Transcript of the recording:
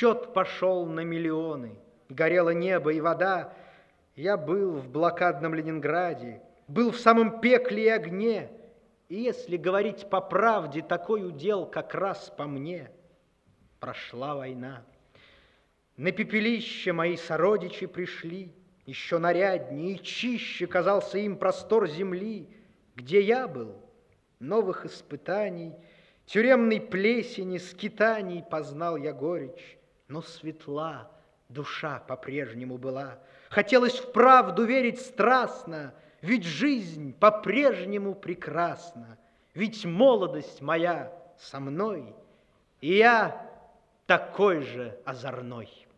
счет пошел на миллионы, горело небо и вода. Я был в блокадном Ленинграде, был в самом пекле и огне. И если говорить по правде, такой удел как раз по мне. Прошла война. На пепелище мои сородичи пришли, еще наряднее и чище казался им простор земли, где я был, новых испытаний, тюремной плесени, скитаний познал я горечь, но светла душа по-прежнему была. Хотелось вправду верить страстно, ведь жизнь по-прежнему прекрасна, ведь молодость моя со мной, и я такой же озорной.